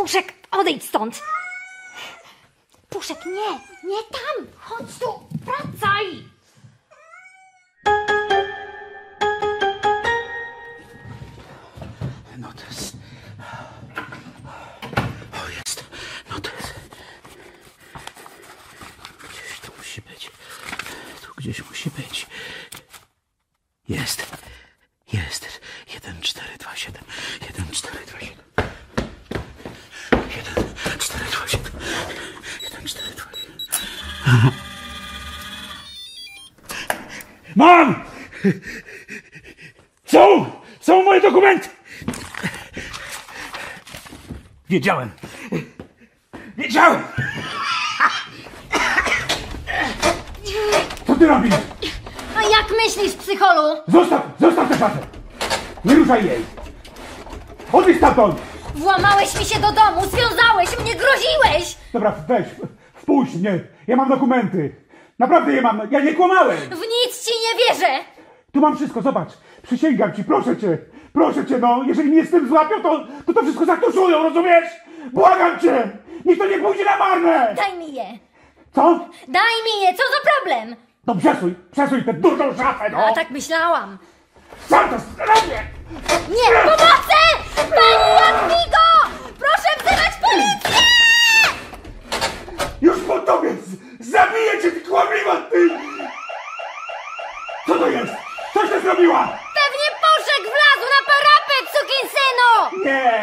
Puszek, odejdź stąd! Puszek, nie tam! Chodź tu, wracaj! Notes. O, jest. Notes. Gdzieś tu musi być. Tu gdzieś musi być. Jest. Jest. 1, 4, 2, 7. 1, 4, 2, 7. 1, 4, 2, 7. 1, 4, 2, 7. Mam! Są moje dokumenty! Wiedziałem! Co ty robisz? A jak myślisz, psycholu? Zostaw tę szafę! Nie ruszaj jej! Odejdź stamtąd! Włamałeś mi się do domu, związałeś mnie, groziłeś! Dobra, weź, wpuść mnie! Ja mam dokumenty! Naprawdę je mam, ja nie kłamałem! W nic ci nie wierzę! Tu mam wszystko, zobacz! Przysięgam ci, proszę cię, no! Jeżeli mnie z tym złapią, to wszystko zatuszują, rozumiesz? Błagam cię! Niech to nie pójdzie na marne! Daj mi je! Co? Daj mi je, co za problem? No przesuj tę durną szafę, no! A tak myślałam. Sam to zrobię! Nie, pomocy! Pani Jadwigo! Proszę wzywać policję! Już po tobie! Zabiję cię, ty kłamliwa, ty! Co to jest? Coś ty zrobiła! Pewnie Puszek wlazł na parapet, sukinsynu!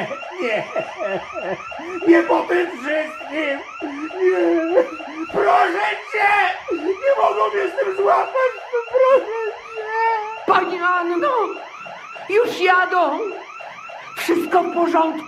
Nie po tym wszystkim! Nie! Proszę cię! Nie mogą mnie z tym złapać! Proszę cię! Pani Anno, już jadą. Wszystko w porządku.